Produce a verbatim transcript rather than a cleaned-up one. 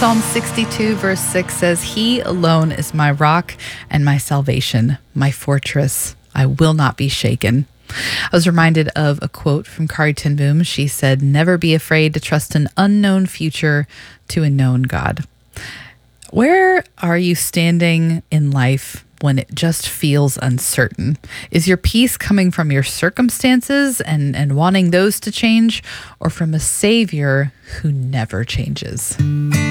Psalm sixty-two verse six says, "He alone is my rock and my salvation, my fortress. I will not be shaken." I was reminded of a quote from Corrie ten Boom. She said, "Never be afraid to trust an unknown future to a known God." Where are you standing in life when it just feels uncertain? Is your peace coming from your circumstances and, and wanting those to change, or from a Savior who never changes?